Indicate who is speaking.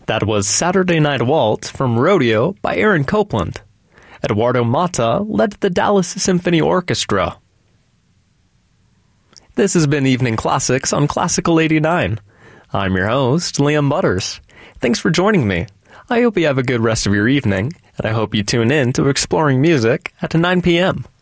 Speaker 1: That was Saturday Night Waltz from Rodeo by Aaron Copland. Eduardo Mata led the Dallas Symphony Orchestra. This has been Evening Classics on Classical 89. I'm your host, Liam Butters. Thanks for joining me. I hope you have a good rest of your evening, and I hope you tune in to Exploring Music at 9 p.m.